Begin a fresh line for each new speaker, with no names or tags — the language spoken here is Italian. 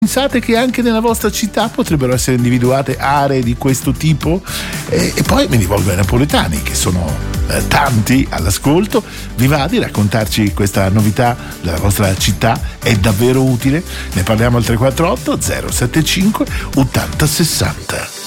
Pensate che anche nella vostra città potrebbero essere individuate aree di questo tipo? E poi mi rivolgo ai napoletani, che sono tanti all'ascolto. Vi va di raccontarci questa novità della vostra città? È davvero utile? Ne parliamo al 348 075 80 60.